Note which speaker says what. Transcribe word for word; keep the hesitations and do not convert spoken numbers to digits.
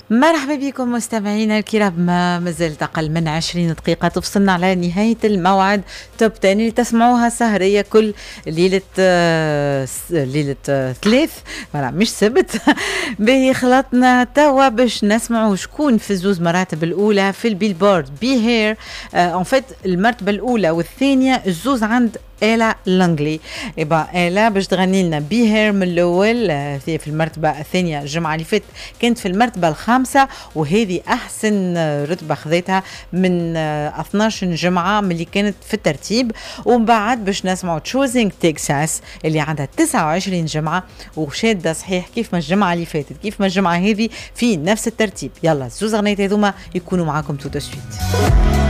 Speaker 1: مرحبا بكم مستمعينا الكرام، ما مازالت أقل من عشرين دقيقة تفصلنا على نهاية الموعد توب عشرة اللي تسمعوها سهرية كل ليلة آه ليلة آه ثلاث ولا مش سبت. به خلطنا توا باش نسمعوا شكون في الزوز مراتب الأولى في البيلبورد بي هير. ان فيت المرتبة الأولى والثانية الزوز عند إلا لانجلي. إبا إلا باش تغني لنا بي هير من الأول في المرتبة الثانية الجمعة اللي فاتت كانت في المرتبة الخامسة، وهذه أحسن رتبة خذيتها من اثناش جمعة من اللي كانت في الترتيب. ومن بعد باش نسمعوا تشوزينج تكساس اللي عندها تسعة وعشرين جمعة وشادة صحيح كيف ما الجمعة اللي فاتت كيف ما الجمعة هذه في نفس الترتيب. يلا زوز غنيت هذوما يكونوا معاكم تو دو سويت.